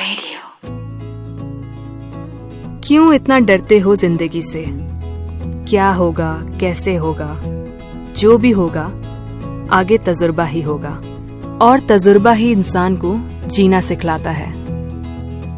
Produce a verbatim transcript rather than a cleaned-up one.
Radio. क्यों इतना डरते हो जिंदगी से? क्या होगा, कैसे होगा? जो भी होगा आगे तजुर्बा ही होगा, और तजुर्बा ही इंसान को जीना सिखलाता है।